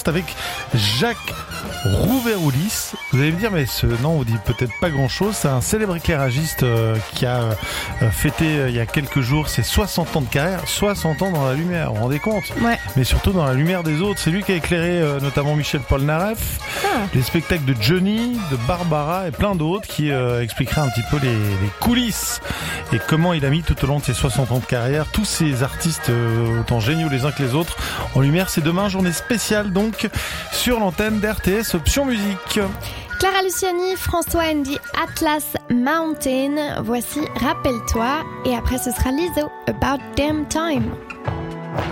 c'est avec Jacques Rouveroulis. Vous allez me dire, mais ce nom vous dit peut-être pas grand-chose. C'est un célèbre éclairagiste qui a fêté il y a quelques jours ses 60 ans de carrière. 60 ans dans la lumière, vous vous rendez compte? Ouais. Mais surtout dans la lumière des autres. C'est lui qui a éclairé notamment Michel Polnareff, les spectacles de Johnny, de Barbara et plein d'autres, qui expliqueraient un petit peu les coulisses et comment il a mis tout au long de ses 60 ans de carrière tous ces artistes autant géniaux les uns que les autres en lumière. C'est demain, journée spéciale donc sur l'antenne d'RTS Option Musique. Clara Luciani, François Andy, Atlas Mountain. Voici Rappelle-toi. Et après, ce sera Lizzo, About Damn Time.